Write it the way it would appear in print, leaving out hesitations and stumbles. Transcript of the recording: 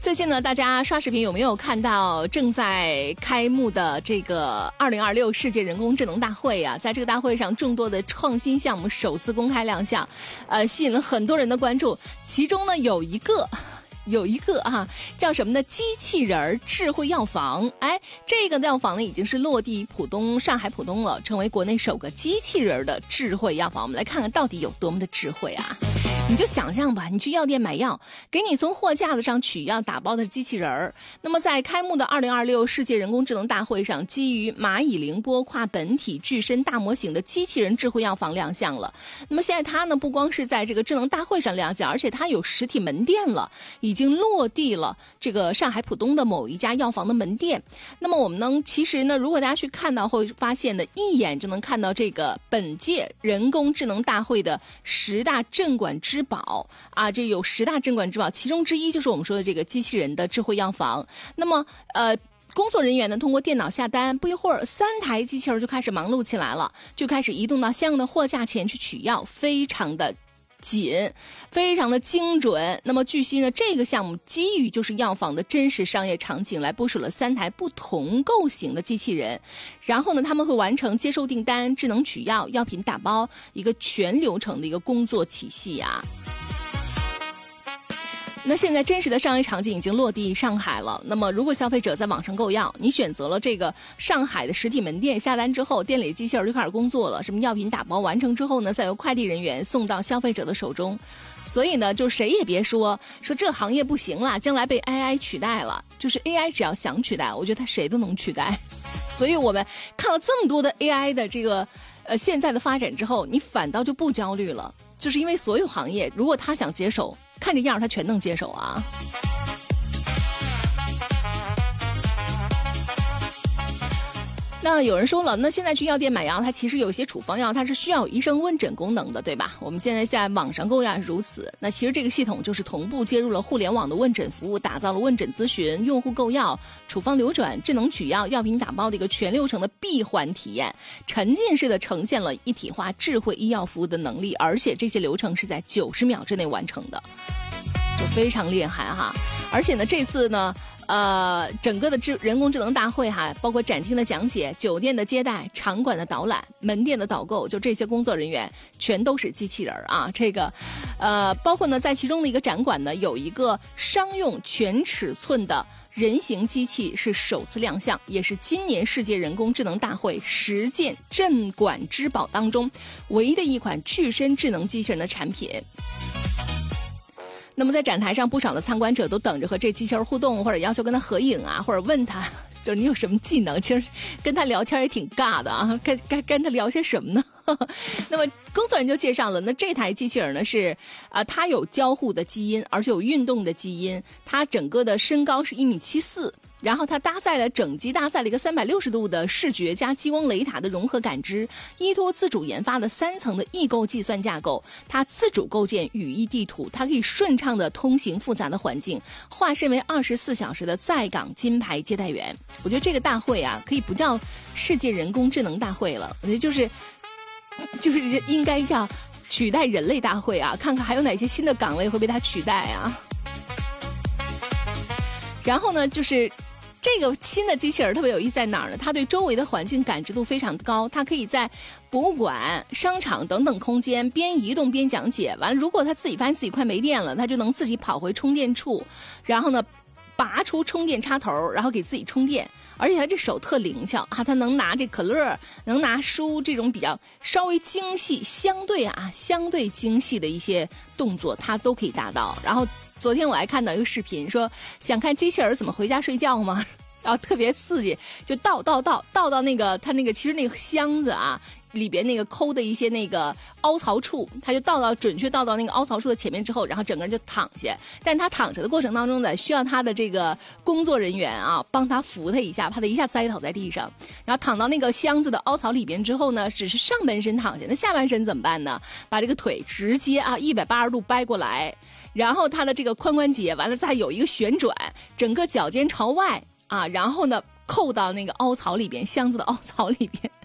最近呢，大家刷视频有没有看到正在开幕的这个2026世界人工智能大会啊？在这个大会上，众多的创新项目首次公开亮相，吸引了很多人的关注。其中呢，有一个叫什么呢？机器人智慧药房。这个药房呢已经是落地上海浦东了，成为国内首个机器人的智慧药房。我们来看看到底有多么的智慧啊！你就想象吧，你去药店买药，给你从货架子上取药打包的是机器人儿。那么在开幕的2026世界人工智能大会上，基于蚂蚁凌波跨本体具身大模型的机器人智慧药房亮相了。那么现在它呢不光是在这个智能大会上亮相，而且它有实体门店了，已经落地了这个上海浦东的某一家药房的门店。那么我们其实呢，如果大家去看到会发现的，一眼就能看到这个本届人工智能大会的10大镇馆之宝啊，这有10大镇馆之宝，其中之一就是我们说的这个机器人的智慧药房。那么工作人员呢通过电脑下单，不一会儿3台机器人就开始忙碌起来了，就开始移动到相应的货架前去取药，非常的紧，非常的精准。那么据悉呢，这个项目基于就是药房的真实商业场景来部署了3台不同构型的机器人，然后呢他们会完成接受订单、智能取药、药品打包一个全流程的一个工作体系啊。那现在真实的商业场景已经落地上海了。那么如果消费者在网上购药，你选择了这个上海的实体门店，下单之后店里的机器人就开始工作了，什么药品打包完成之后呢，再由快递人员送到消费者的手中。所以呢就谁也别说这行业不行了，将来被 AI 取代了。就是 AI 只要想取代，我觉得它谁都能取代。所以我们看了这么多的 AI 的这个现在的发展之后，你反倒就不焦虑了，就是因为所有行业如果他想接手，看这样他全能接手啊。那有人说了，那现在去药店买药，它其实有些处方药它是需要有医生问诊功能的，对吧？我们现在网上购药是如此。那其实这个系统就是同步接入了互联网的问诊服务，打造了问诊咨询、用户购药、处方流转、智能取药、药品打包的一个全流程的闭环体验，沉浸式的呈现了一体化智慧医药服务的能力，而且这些流程是在90秒之内完成的，就非常厉害哈。而且呢，这次呢整个的人工智能大会包括展厅的讲解、酒店的接待、场馆的导览、门店的导购，就这些工作人员全都是机器人啊。这个包括呢在其中的一个展馆呢，有一个商用全尺寸的人形机器是首次亮相，也是今年世界人工智能大会10件镇馆之宝当中唯一的一款具身智能机器人的产品。那么在展台上，不少的参观者都等着和这机器人互动，或者要求跟他合影啊，或者问他就是你有什么技能。其实跟他聊天也挺尬的啊，该跟他聊些什么呢？那么工作人员就介绍了，那这台机器人呢是它有交互的基因，而且有运动的基因，它整个的身高是1.74米。然后它整机搭载了一个360度的视觉加激光雷达的融合感知，依托自主研发的3层的异构计算架构，它自主构建语义地图，它可以顺畅的通行复杂的环境，化身为24小时的在岗金牌接待员。我觉得这个大会啊，可以不叫世界人工智能大会了，我觉得就是应该叫取代人类大会啊，看看还有哪些新的岗位会被它取代啊。然后呢，就是这个新的机器人特别有意思在哪儿呢？它对周围的环境感知度非常高，它可以在博物馆、商场等等空间边移动边讲解。完了，如果它自己发现自己快没电了，它就能自己跑回充电处，然后呢拔出充电插头，然后给自己充电。而且他这手特灵巧啊，他能拿这可乐，能拿书，这种比较稍微精细、相对精细的一些动作，他都可以达到。然后昨天我还看到一个视频，说想看机器人怎么回家睡觉吗？然后特别刺激，就倒到那个他那个其实那个箱子啊。里边那个抠的一些那个凹槽处，他就准确倒到那个凹槽处的前面之后，然后整个人就躺下。但是他躺下的过程当中呢，需要他的这个工作人员啊帮他扶他一下，怕他一下栽倒在地上。然后躺到那个箱子的凹槽里边之后呢，只是上半身躺下，那下半身怎么办呢？把这个腿直接180度掰过来，然后他的这个髋关节完了再有一个旋转，整个脚尖朝外啊，然后呢扣到那个凹槽里边，箱子的凹槽里边。